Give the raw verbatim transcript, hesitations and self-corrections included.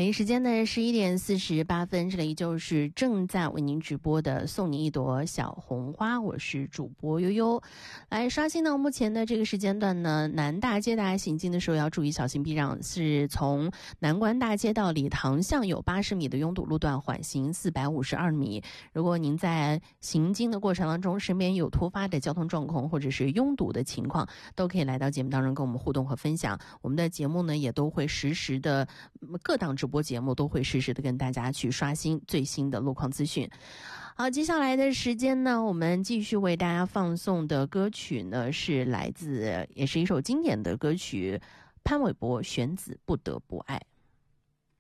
北京时间的十一点四十八分，这里就是正在为您直播的送你一朵小红花，我是主播悠悠。来刷新到目前的这个时间段呢，南大街大家行进的时候要注意小心避让，是从南关大街到礼堂巷有八十米的拥堵路段，缓行四百五十二米。如果您在行经的过程当中身边有突发的交通状况或者是拥堵的情况，都可以来到节目当中跟我们互动和分享。我们的节目呢也都会实时的各档直播节目都会实时的跟大家去刷新最新的路况资讯。好，接下来的时间呢，我们继续为大家放送的歌曲呢是来自也是一首经典的歌曲，潘玮柏《选子不得不爱》。